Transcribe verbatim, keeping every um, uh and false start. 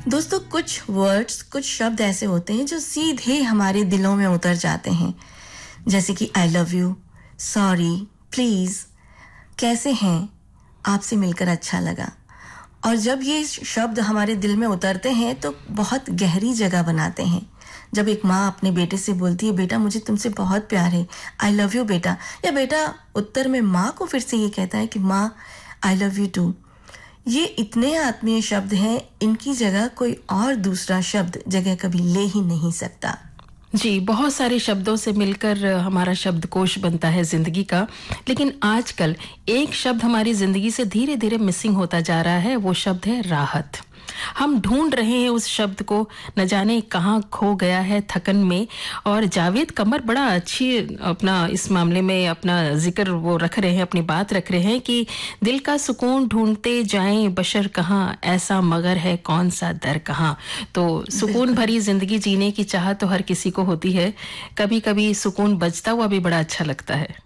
दोस्तों, कुछ वर्ड्स, कुछ शब्द ऐसे होते हैं जो सीधे हमारे दिलों में उतर जाते हैं, जैसे कि I love you, sorry, please, कैसे हैं, आपसे मिलकर अच्छा लगा। और जब ये शब्द हमारे दिल में उतरते हैं तो बहुत गहरी जगह बनाते हैं। जब एक माँ अपने बेटे से बोलती है, बेटा मुझे तुमसे बहुत प्यार है, आई लव यू बेटा, या बेटा उत्तर में माँ को फिर से ये कहता है कि माँ आई लव यू टू। ये इतने आत्मीय शब्द हैं, इनकी जगह कोई और दूसरा शब्द जगह कभी ले ही नहीं सकता। जी, बहुत सारे शब्दों से मिलकर हमारा शब्दकोश बनता है जिंदगी का, लेकिन आजकल एक शब्द हमारी जिंदगी से धीरे धीरे मिसिंग होता जा रहा है। वो शब्द है राहत। हम ढूंढ रहे हैं उस शब्द को, न जाने कहाँ खो गया है थकन में। और जावेद कमर बड़ा अच्छी अपना इस मामले में अपना जिक्र वो रख रहे हैं, अपनी बात रख रहे हैं कि दिल का सुकून ढूंढते जाएं बशर कहाँ, ऐसा मगर है कौन सा दर कहाँ। तो सुकून भरी जिंदगी जीने की चाह तो हर किसी को होती है, कभी कभी सुकून बजता हुआ भी बड़ा अच्छा लगता है।